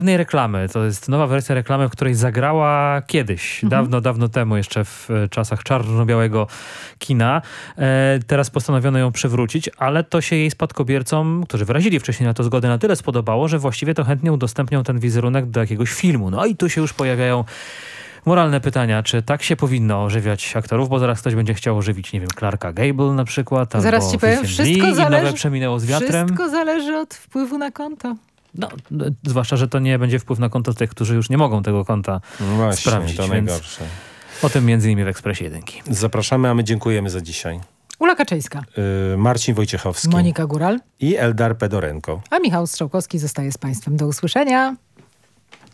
pewnej reklamy. To jest nowa wersja reklamy, w której zagrała kiedyś, dawno temu, jeszcze w czasach czarno-białego kina. Teraz postanowiono ją przywrócić, ale to się jej spadkobiercom, którzy wyrazili wcześniej na to zgodę, na tyle spodobało, że właściwie to chętnie udostępnią ten wizerunek do jakiegoś filmu. No i tu się już pojawiają moralne pytania, czy tak się powinno ożywiać aktorów, bo zaraz ktoś będzie chciał ożywić, nie wiem, Clarka Gable na przykład, zaraz albo ci powiem, Vivian wszystko Lee, zależy, i nowe Przeminęło z wiatrem. Wszystko zależy od wpływu na konto. No, zwłaszcza, że to nie będzie wpływ na konto tych, którzy już nie mogą tego konta sprawdzić. To najgorsze. O tym między innymi w Ekspresie Jedynki. Zapraszamy, a my dziękujemy za dzisiaj. Ula Kaczyńska, Marcin Wojciechowski Monika Góral i Eldar Pedorenko. A Michał Strzałkowski zostaje z Państwem. Do usłyszenia.